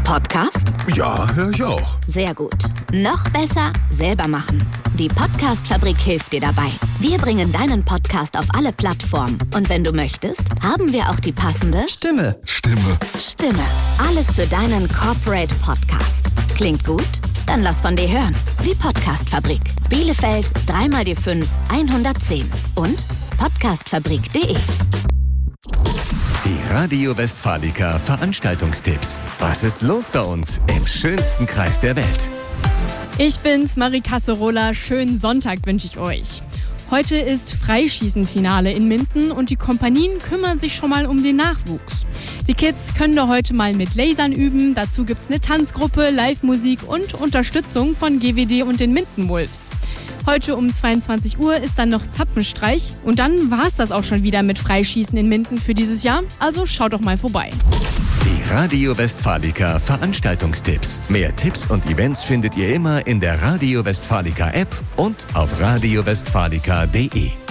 Podcast? Ja, höre ich auch. Sehr gut. Noch besser, selber machen. Die Podcast-Fabrik hilft dir dabei. Wir bringen deinen Podcast auf alle Plattformen. Und wenn du möchtest, haben wir auch die passende Stimme. Alles für deinen Corporate Podcast. Klingt gut? Dann lass von dir hören. Die Podcast-Fabrik. Bielefeld 3x5 110 und podcastfabrik.de. Die Radio Westfalica Veranstaltungstipps. Was ist los bei uns im schönsten Kreis der Welt? Ich bin's, Marie Kasserola. Schönen Sonntag wünsche ich euch. Heute ist Freischießenfinale in Minden und die Kompanien kümmern sich schon mal um den Nachwuchs. Die Kids können da heute mal mit Lasern üben. Dazu gibt's eine Tanzgruppe, Live-Musik und Unterstützung von GWD und den Minden Wolves. Heute um 22 Uhr ist dann noch Zapfenstreich und dann war's das auch schon wieder mit Freischießen in Minden für dieses Jahr. Also schaut doch mal vorbei. Die Radio Westfalica Veranstaltungstipps. Mehr Tipps und Events findet ihr immer in der Radio Westfalica App und auf radiowestfalica.de.